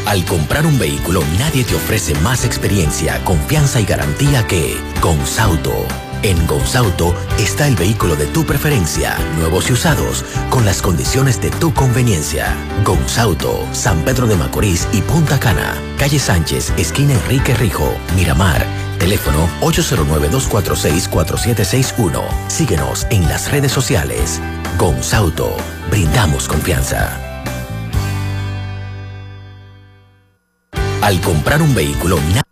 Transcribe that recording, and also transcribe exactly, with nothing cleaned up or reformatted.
Al comprar un vehículo, nadie te ofrece más experiencia, confianza y garantía que Gonzauto. En Gonzauto está el vehículo de tu preferencia, nuevos y usados, con las condiciones de tu conveniencia. Gonzauto, San Pedro de Macorís y Punta Cana, calle Sánchez, esquina Enrique Rijo, Miramar. Teléfono ocho cero nueve, dos cuatro seis, cuatro siete seis uno. Síguenos en las redes sociales. Gonzauto, brindamos confianza. Al comprar un vehículo,